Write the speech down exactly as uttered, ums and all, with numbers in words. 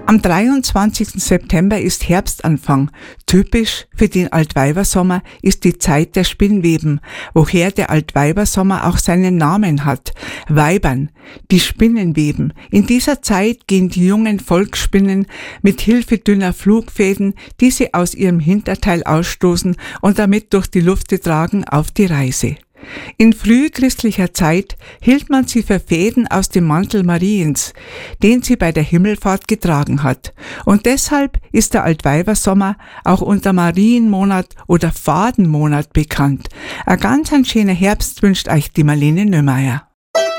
Am dreiundzwanzigsten September ist Herbstanfang. Typisch für den Altweibersommer ist die Zeit der Spinnweben, woher der Altweibersommer auch seinen Namen hat. Weibern, die Spinnen weben. In dieser Zeit gehen die jungen Volksspinnen mit Hilfe dünner Flugfäden, die sie aus ihrem Hinterteil ausstoßen und damit durch die Luft tragen, auf die Reise. In frühchristlicher Zeit hielt man sie für Fäden aus dem Mantel Mariens, den sie bei der Himmelfahrt getragen hat. Und deshalb ist der Altweibersommer auch unter Marienmonat oder Fadenmonat bekannt. Ein ganz ein schöner Herbst wünscht euch die Marlene Nömeier.